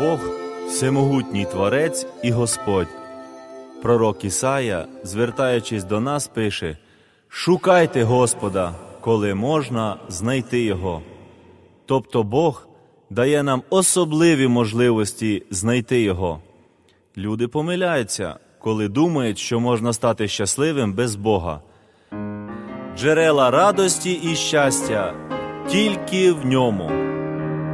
Бог – всемогутній Творець і Господь. Пророк Ісая, звертаючись до нас, пише: «Шукайте Господа, коли можна знайти Його». Тобто Бог дає нам особливі можливості знайти Його. Люди помиляються, коли думають, що можна стати щасливим без Бога. Джерела радості і щастя тільки в Ньому.